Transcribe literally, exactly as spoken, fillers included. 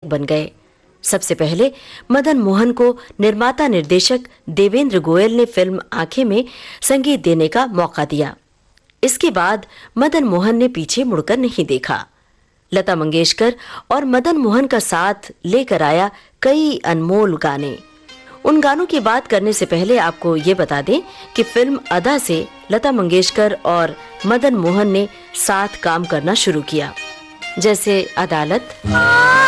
बन गए। सबसे पहले मदन मोहन को निर्माता निर्देशक देवेंद्र गोयल ने फिल्म आंखें में संगीत देने का मौका दिया। इसके बाद मदन मोहन ने पीछे मुड़कर नहीं देखा। लता मंगेशकर और मदन मोहन का साथ लेकर आया कई अनमोल गाने। उन गानों की बात करने से पहले आपको ये बता दें कि फिल्म अदा से लता मंगेशकर और मदन मोहन ने साथ काम करना शुरू किया, जैसे अदालत,